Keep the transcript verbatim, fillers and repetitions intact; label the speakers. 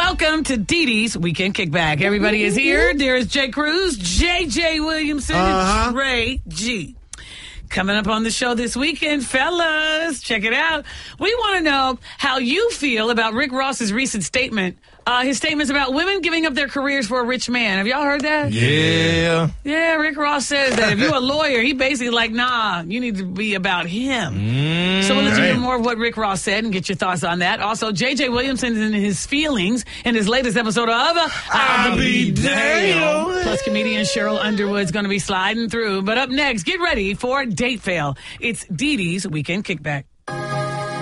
Speaker 1: Welcome to Dee Dee's Weekend Kickback. Everybody is here. There is Jay Cruz, J J Williamson,
Speaker 2: uh-huh.
Speaker 1: and Trey G. Coming up on the show this weekend, fellas, check it out. We want to know how you feel about Rick Ross's recent statement. Uh, his statements about women giving up their careers for a rich man. Have y'all heard that?
Speaker 2: Yeah.
Speaker 1: Yeah, Rick Ross says that if you're a lawyer, he basically like, nah, you need to be about him.
Speaker 2: Mm,
Speaker 1: so we'll let you
Speaker 2: right.
Speaker 1: hear more of what Rick Ross said and get your thoughts on that. Also, J J Williamson and his feelings in his latest episode of I'll,
Speaker 2: I'll Be Damned.
Speaker 1: Plus, comedian Cheryl Underwood's going to be sliding through. But up next, get ready for Date Fail. It's Dee Dee's Weekend Kickback.